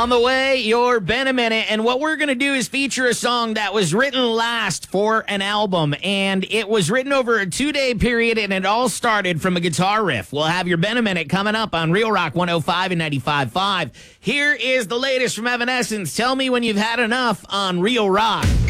On the way, your Ben a Minute, and what we're going to do is feature a song that was written last for an album, and it was written over a 2-day period, and it all started from a guitar riff. We'll have your Ben a Minute coming up on Real Rock 105 and 95.5. Here is the latest from Evanescence. Tell me when you've had enough on Real Rock.